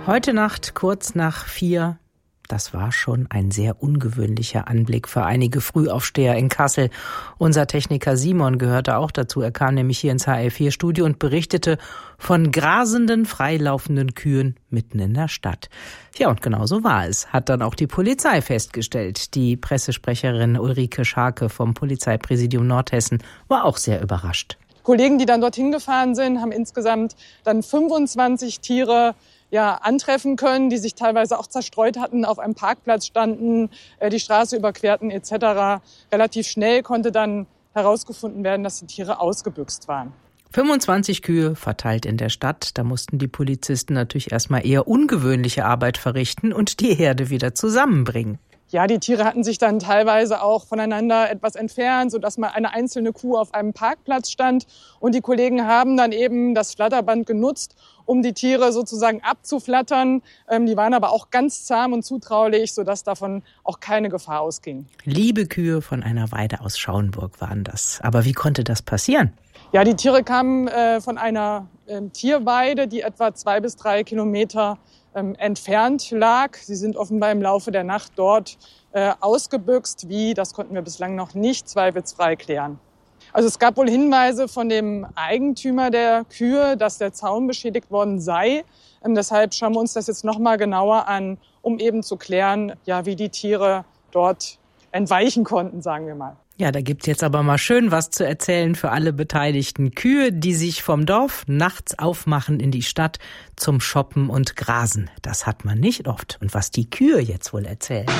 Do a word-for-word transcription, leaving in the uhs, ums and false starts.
Heute Nacht kurz nach vier. Das war schon ein sehr ungewöhnlicher Anblick für einige Frühaufsteher in Kassel. Unser Techniker Simon gehörte auch dazu. Er kam nämlich hier ins H R vier Studio und berichtete von grasenden, freilaufenden Kühen mitten in der Stadt. Ja, und genau so war es, hat dann auch die Polizei festgestellt. Die Pressesprecherin Ulrike Scharke vom Polizeipräsidium Nordhessen war auch sehr überrascht. Kollegen, die dann dorthin gefahren sind, haben insgesamt dann fünfundzwanzig Tiere ja, antreffen können, die sich teilweise auch zerstreut hatten, auf einem Parkplatz standen, äh, die Straße überquerten et cetera. Relativ schnell konnte dann herausgefunden werden, dass die Tiere ausgebüxt waren. fünfundzwanzig Kühe verteilt in der Stadt. Da mussten die Polizisten natürlich erstmal eher ungewöhnliche Arbeit verrichten und die Herde wieder zusammenbringen. Ja, die Tiere hatten sich dann teilweise auch voneinander etwas entfernt, sodass mal eine einzelne Kuh auf einem Parkplatz stand. Und die Kollegen haben dann eben das Flatterband genutzt, um die Tiere sozusagen abzuflattern. Ähm, die waren aber auch ganz zahm und zutraulich, sodass davon auch keine Gefahr ausging. Liebe Kühe von einer Weide aus Schauenburg waren das. Aber wie konnte das passieren? Ja, die Tiere kamen äh, von einer äh, Tierweide, die etwa zwei bis drei Kilometer ähm, entfernt lag. Sie sind offenbar im Laufe der Nacht dort äh, ausgebüxt. Wie, das konnten wir bislang noch nicht zweifelsfrei klären. Also es gab wohl Hinweise von dem Eigentümer der Kühe, dass der Zaun beschädigt worden sei. Ähm, deshalb schauen wir uns das jetzt noch mal genauer an, um eben zu klären, ja, wie die Tiere dort entweichen konnten, sagen wir mal. Ja, da gibt's jetzt aber mal schön was zu erzählen für alle Beteiligten. Kühe, die sich vom Dorf nachts aufmachen in die Stadt zum Shoppen und Grasen. Das hat man nicht oft. Und was die Kühe jetzt wohl erzählen.